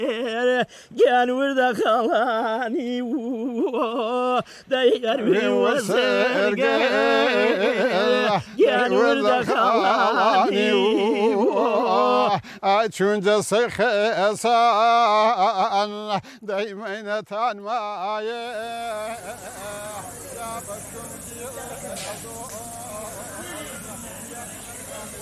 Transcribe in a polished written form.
Gel burada kalani Değer bir serge Gel burada kalani Çünce sıkısan Değmeyne tanmaye